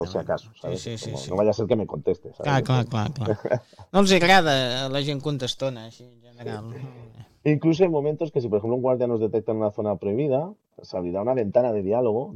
por si acaso, ¿sabes? Sí. No vaya a ser que me conteste, ¿sabes? Clar. No els agrada la gent contestona, així, en general. Incluso hay momentos que si, por ejemplo, un guardia nos detecta en una zona prohibida, se abrirá una ventana de diálogo